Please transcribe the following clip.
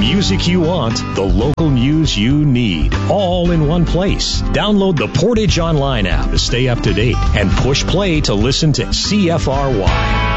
music you want, the local news you need, all in one place. Download the Portage Online app to stay up to date and push play to listen to CFRY.